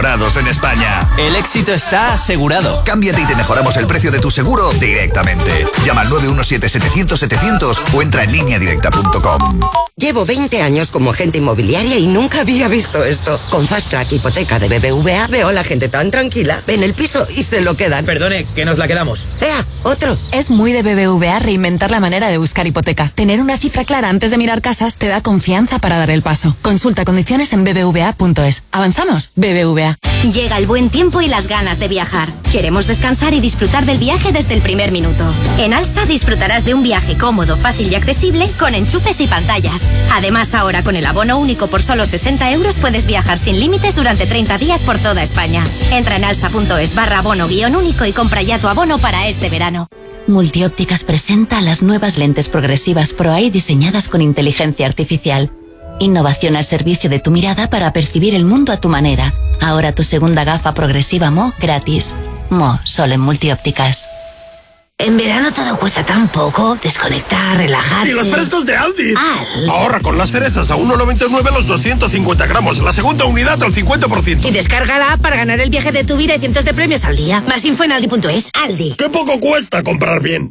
asegurados en España. El éxito está asegurado. Cámbiate y te mejoramos el precio de tu seguro directamente. Llama al 917-700-700 o entra en lineadirecta.com. Llevo 20 años como agente inmobiliaria y nunca había visto esto. Con Fast Track Hipoteca de BBVA veo a la gente tan tranquila. Ven el piso y se lo quedan. Perdone, que nos la quedamos. Otro. Es muy de BBVA reinventar la manera de buscar hipoteca. Tener una cifra clara antes de mirar casas te da confianza para dar el paso. Consulta condiciones en bbva.es. ¿Avanzamos? BBVA. Llega el buen tiempo y las ganas de viajar. Queremos descansar y disfrutar del viaje desde el primer minuto. En Alsa disfrutarás de un viaje cómodo, fácil y accesible con enchufes y pantallas. Además, ahora con el abono único por solo 60 euros puedes viajar sin límites durante 30 días por toda España. Entra en alsa.es/abono-único y compra ya tu abono para este verano. Multiópticas presenta las nuevas lentes progresivas ProEye diseñadas con inteligencia artificial. Innovación al servicio de tu mirada para percibir el mundo a tu manera. Ahora tu segunda gafa progresiva Mo gratis. Mo, solo en Multiópticas. En verano todo cuesta tan poco. Desconectar, relajarse. ¡Y los frescos de Aldi! Ahorra con las cerezas a 1,99 los 250 gramos. La segunda unidad al 50%. Y descarga la app para ganar el viaje de tu vida y cientos de premios al día. Más info en aldi.es. Aldi. ¡Qué poco cuesta comprar bien!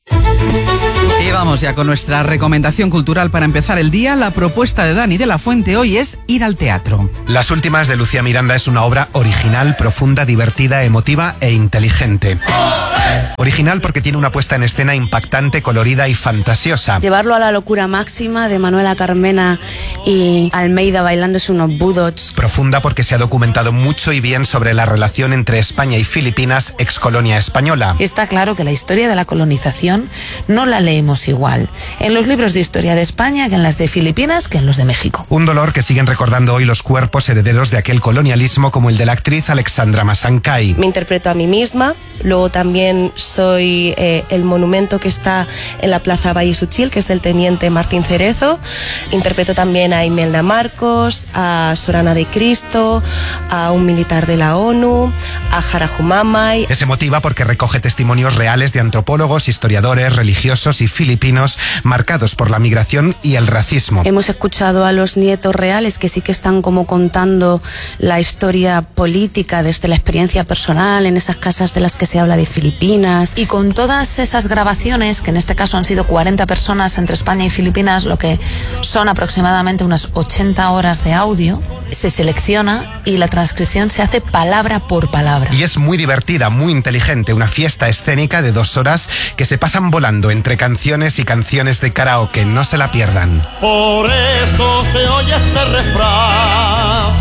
Y vamos ya con nuestra recomendación cultural para empezar el día. La propuesta de Dani de la Fuente hoy es ir al teatro. Las últimas de Lucía Miranda es una obra original, profunda, divertida, emotiva e inteligente. Original porque tiene una puesta en escena impactante, colorida y fantasiosa. Llevarlo a la locura máxima de Manuela Carmena y Almeida bailándose unos budots. Profunda porque se ha documentado mucho y bien sobre la relación entre España y Filipinas, excolonia española. Está claro que la historia de la colonización no la leemos igual en los libros de historia de España que en las de Filipinas que en los de México. Un dolor que siguen recordando hoy los cuerpos herederos de aquel colonialismo, como el de la actriz Alexandra Masancay. Me interpreto a mí misma, luego también soy el monumento que está en la Plaza Valle Suchil, que es del teniente Martín Cerezo. Interpreto también a Imelda Marcos, a Sorana de Cristo, a un militar de la ONU, a Jarajumamay. Es emotiva porque recoge testimonios reales de antropólogos, historiadores, religiosos y filipinos marcados por la migración y el racismo. Hemos escuchado a los nietos reales que sí que están como contando la historia política desde la experiencia personal en esas casas de las que se habla de Filipinas. Y con todas esas grabaciones, que en este caso han sido 40 personas entre España y Filipinas, lo que son aproximadamente unas 80 horas de audio, se selecciona y la transcripción se hace palabra por palabra. Y es muy divertida, muy inteligente, una fiesta escénica de 2 horas que se pasan volando entre canciones y canciones de karaoke. No se la pierdan. Por eso se oye este refrán: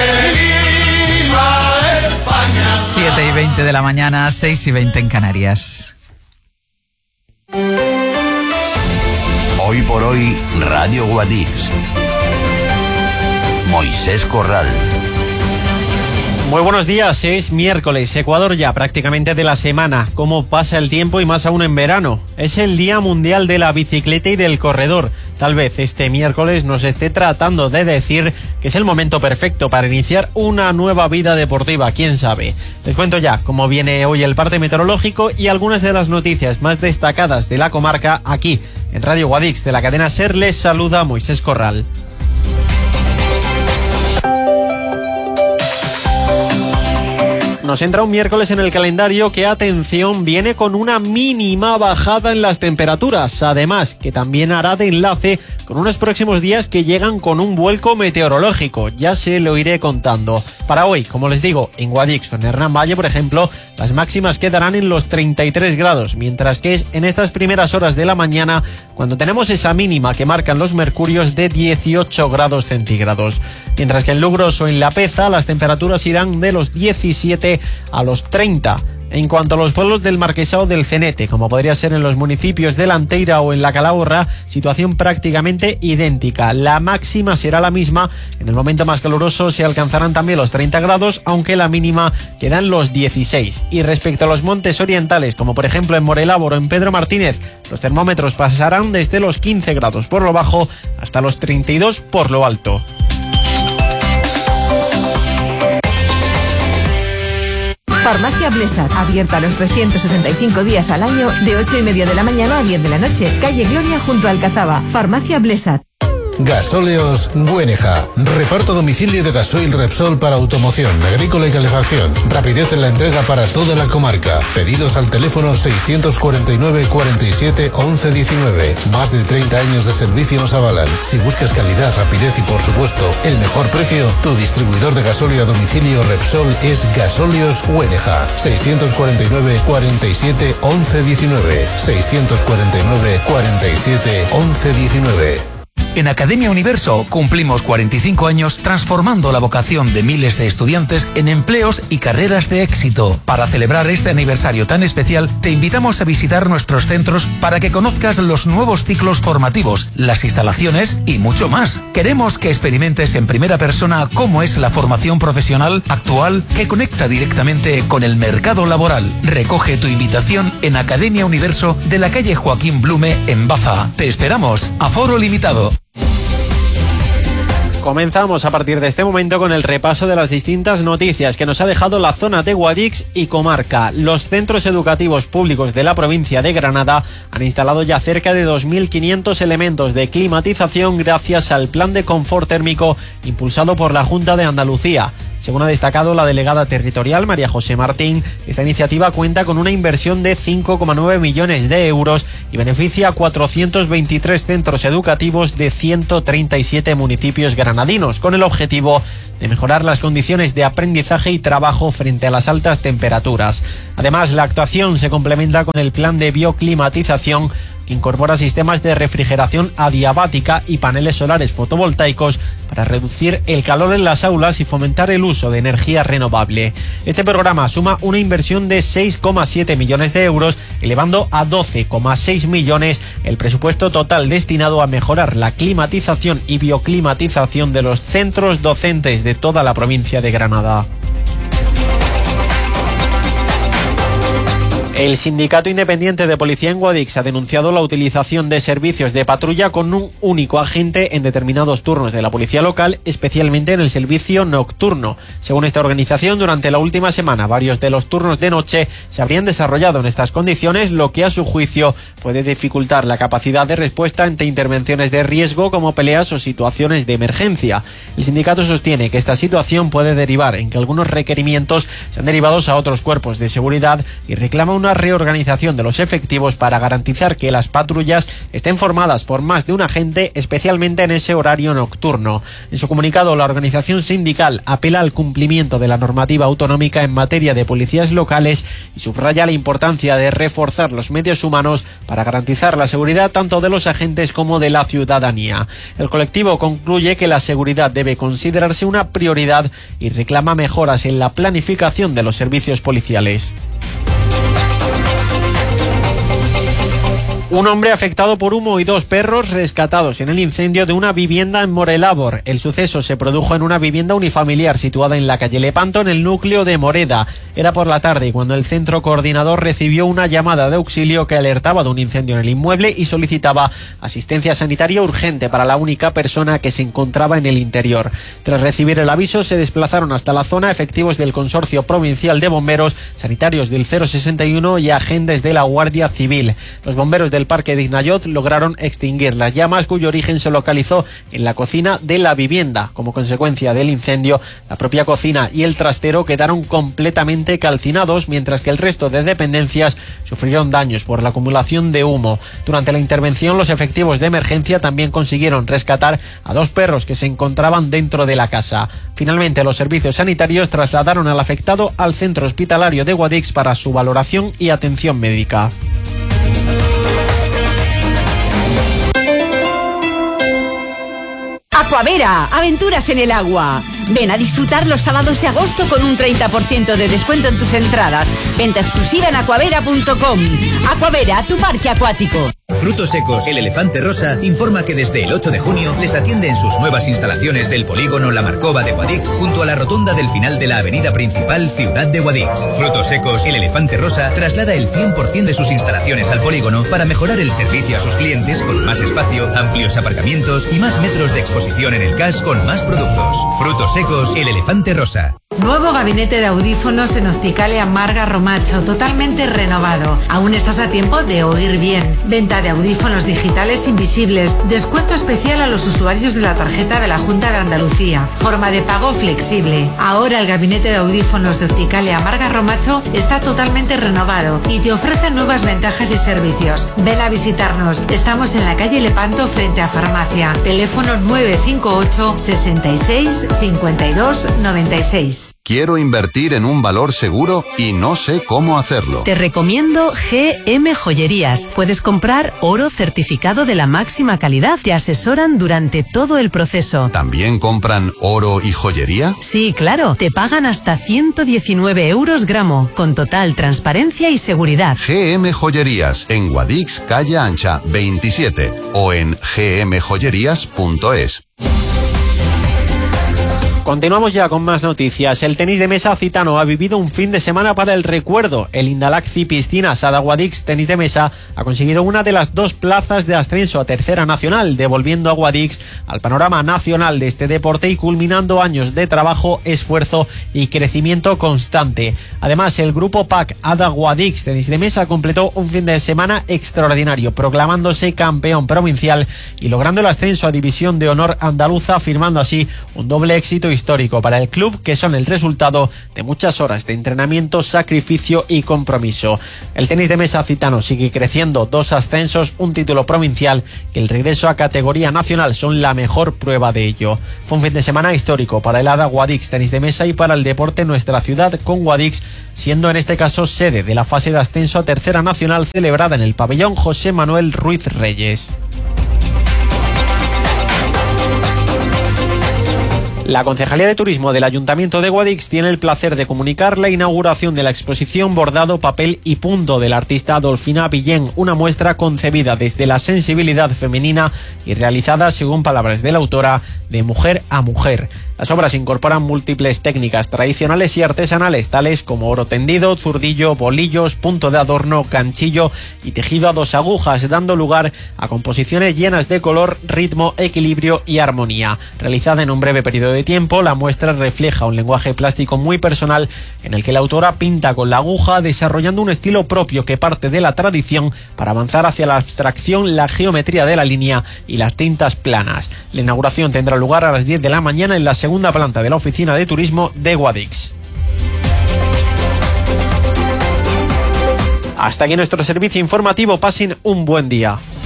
que viva España. 7:20 de la mañana, 6:20 en Canarias. Hoy por hoy, Radio Guadix. Moisés Corral. Muy buenos días, es miércoles, Ecuador ya prácticamente de la semana. ¿Cómo pasa el tiempo y más aún en verano? Es el Día Mundial de la Bicicleta y del Corredor. Tal vez este miércoles nos esté tratando de decir que es el momento perfecto para iniciar una nueva vida deportiva, quién sabe. Les cuento ya cómo viene hoy el parte meteorológico y algunas de las noticias más destacadas de la comarca aquí en Radio Guadix de la cadena SER. Les saluda Moisés Corral. Nos entra un miércoles en el calendario que, atención, viene con una mínima bajada en las temperaturas. Además, que también hará de enlace con unos próximos días que llegan con un vuelco meteorológico. Ya se lo iré contando. Para hoy, como les digo, en Guadix o en Hernán Valle, por ejemplo, las máximas quedarán en los 33 grados, mientras que es en estas primeras horas de la mañana cuando tenemos esa mínima que marcan los mercurios de 18 grados centígrados. Mientras que en Lugros o en La Peza las temperaturas irán de los 17 a los 30. En cuanto a los pueblos del Marquesado del Cenete, como podría ser en los municipios de La Anteira o en La Calahorra, situación prácticamente idéntica. La máxima será la misma, en el momento más caluroso se alcanzarán también los 30 grados, aunque la mínima queda en los 16. Y respecto a los montes orientales, como por ejemplo en Morelábor o en Pedro Martínez, los termómetros pasarán desde los 15 grados por lo bajo hasta los 32 por lo alto. Farmacia Blesat, abierta los 365 días al año, de 8:30 de la mañana a 10 de la noche. Calle Gloria junto a Alcazaba. Farmacia Blesat. Gasóleos Güeneja. Reparto a domicilio de gasoil Repsol para automoción, agrícola y calefacción. Rapidez en la entrega para toda la comarca. Pedidos al teléfono 649 47 11 19. Más de 30 años de servicio nos avalan. Si buscas calidad, rapidez y por supuesto el mejor precio, tu distribuidor de gasóleo a domicilio Repsol es Gasóleos Güeneja. 649 47 11 19. 649 47 11 19. En Academia Universo cumplimos 45 años transformando la vocación de miles de estudiantes en empleos y carreras de éxito. Para celebrar este aniversario tan especial, te invitamos a visitar nuestros centros para que conozcas los nuevos ciclos formativos, las instalaciones y mucho más. Queremos que experimentes en primera persona cómo es la formación profesional actual que conecta directamente con el mercado laboral. Recoge tu invitación en Academia Universo de la calle Joaquín Blume en Baza. Te esperamos. Aforo limitado. Comenzamos a partir de este momento con el repaso de las distintas noticias que nos ha dejado la zona de Guadix y comarca. Los centros educativos públicos de la provincia de Granada han instalado ya cerca de 2.500 elementos de climatización gracias al plan de confort térmico impulsado por la Junta de Andalucía. Según ha destacado la delegada territorial María José Martín, esta iniciativa cuenta con una inversión de 5,9 millones de euros y beneficia a 423 centros educativos de 137 municipios granadinos, con el objetivo de mejorar las condiciones de aprendizaje y trabajo frente a las altas temperaturas. Además, la actuación se complementa con el plan de bioclimatización, que incorpora sistemas de refrigeración adiabática y paneles solares fotovoltaicos para reducir el calor en las aulas y fomentar el uso de energía renovable. Este programa suma una inversión de 6,7 millones de euros, elevando a 12,6 millones el presupuesto total destinado a mejorar la climatización y bioclimatización de los centros docentes de toda la provincia de Granada. El Sindicato Independiente de Policía en Guadix ha denunciado la utilización de servicios de patrulla con un único agente en determinados turnos de la policía local, especialmente en el servicio nocturno. Según esta organización, durante la última semana, varios de los turnos de noche se habrían desarrollado en estas condiciones, lo que a su juicio puede dificultar la capacidad de respuesta ante intervenciones de riesgo como peleas o situaciones de emergencia. El sindicato sostiene que esta situación puede derivar en que algunos requerimientos sean derivados a otros cuerpos de seguridad y reclama una reorganización de los efectivos para garantizar que las patrullas estén formadas por más de un agente, especialmente en ese horario nocturno. En su comunicado, la organización sindical apela al cumplimiento de la normativa autonómica en materia de policías locales y subraya la importancia de reforzar los medios humanos para garantizar la seguridad tanto de los agentes como de la ciudadanía. El colectivo concluye que la seguridad debe considerarse una prioridad y reclama mejoras en la planificación de los servicios policiales. Un hombre afectado por humo y 2 perros rescatados en el incendio de una vivienda en Morelabor. El suceso se produjo en una vivienda unifamiliar situada en la calle Lepanto, en el núcleo de Moreda. Era por la tarde cuando el centro coordinador recibió una llamada de auxilio que alertaba de un incendio en el inmueble y solicitaba asistencia sanitaria urgente para la única persona que se encontraba en el interior. Tras recibir el aviso, se desplazaron hasta la zona efectivos del Consorcio Provincial de Bomberos, sanitarios del 061 y agentes de la Guardia Civil. Los bomberos del Parque de Ignayot lograron extinguir las llamas, cuyo origen se localizó en la cocina de la vivienda. Como consecuencia del incendio, la propia cocina y el trastero quedaron completamente calcinados, mientras que el resto de dependencias sufrieron daños por la acumulación de humo. Durante la intervención, los efectivos de emergencia también consiguieron rescatar a 2 perros que se encontraban dentro de la casa. Finalmente, los servicios sanitarios trasladaron al afectado al centro hospitalario de Guadix para su valoración y atención médica. Aquavera, aventuras en el agua. Ven a disfrutar los sábados de agosto con un 30% de descuento en tus entradas. Venta exclusiva en aquavera.com. Aquavera, tu parque acuático. Frutos Secos, el Elefante Rosa, informa que desde el 8 de junio les atiende en sus nuevas instalaciones del polígono La Marcova de Guadix, junto a la rotonda del final de la avenida principal Ciudad de Guadix. Frutos Secos, el Elefante Rosa, traslada el 100% de sus instalaciones al polígono para mejorar el servicio a sus clientes con más espacio, amplios aparcamientos y más metros de exposición en el CAS con más productos. Frutos Secos, el Elefante Rosa. Nuevo gabinete de audífonos en Opticalia Marga Romacho, totalmente renovado. Aún estás a tiempo de oír bien. Venta de audífonos digitales invisibles. Descuento especial a los usuarios de la tarjeta de la Junta de Andalucía. Forma de pago flexible. Ahora el gabinete de audífonos de Opticalia Marga Romacho está totalmente renovado y te ofrece nuevas ventajas y servicios. Ven a visitarnos. Estamos en la calle Lepanto frente a Farmacia. Teléfono 958 66 52 96. Quiero invertir en un valor seguro y no sé cómo hacerlo. Te recomiendo GM Joyerías. Puedes comprar oro certificado de la máxima calidad. Te asesoran durante todo el proceso. ¿También compran oro y joyería? Sí, claro. Te pagan hasta 119 euros gramo, con total transparencia y seguridad. GM Joyerías, en Guadix, calle Ancha 27 o en gmjoyerías.es. Continuamos ya con más noticias. El tenis de mesa occitano ha vivido un fin de semana para el recuerdo. El Indalac Piscinas Ada Guadix Tenis de Mesa ha conseguido una de las 2 plazas de ascenso a Tercera Nacional, devolviendo a Guadix al panorama nacional de este deporte y culminando años de trabajo, esfuerzo y crecimiento constante. Además, el grupo PAC Ada Guadix Tenis de Mesa completó un fin de semana extraordinario, proclamándose campeón provincial y logrando el ascenso a División de Honor Andaluza, firmando así un doble éxito histórico para el club, que son el resultado de muchas horas de entrenamiento, sacrificio y compromiso. El tenis de mesa occitano sigue creciendo, 2 ascensos, un título provincial, que el regreso a categoría nacional son la mejor prueba de ello. Fue un fin de semana histórico para el Ada Guadix Tenis de Mesa y para el deporte en nuestra ciudad, con Guadix siendo en este caso sede de la fase de ascenso a Tercera Nacional celebrada en el pabellón José Manuel Ruiz Reyes. La Concejalía de Turismo del Ayuntamiento de Guadix tiene el placer de comunicar la inauguración de la exposición Bordado, Papel y Punto del artista Dolfina Villén, una muestra concebida desde la sensibilidad femenina y realizada, según palabras de la autora, de mujer a mujer. Las obras incorporan múltiples técnicas tradicionales y artesanales, tales como oro tendido, zurdillo, bolillos, punto de adorno, ganchillo y tejido a 2 agujas, dando lugar a composiciones llenas de color, ritmo, equilibrio y armonía. Realizada en un breve periodo de tiempo, la muestra refleja un lenguaje plástico muy personal en el que la autora pinta con la aguja, desarrollando un estilo propio que parte de la tradición para avanzar hacia la abstracción, la geometría de la línea y las tintas planas. La inauguración tendrá lugar a las 10 de la mañana en la segunda planta de la Oficina de Turismo de Guadix. Hasta aquí nuestro servicio informativo. Pasen un buen día.